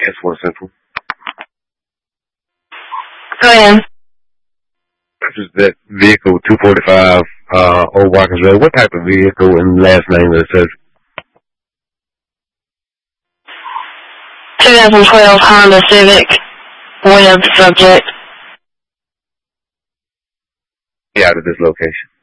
S1 Central. Go ahead. Purchased that vehicle 245 Old Watkins Road. What type of vehicle and last name that says? 2012 Honda Civic. Web subject. Out of this location.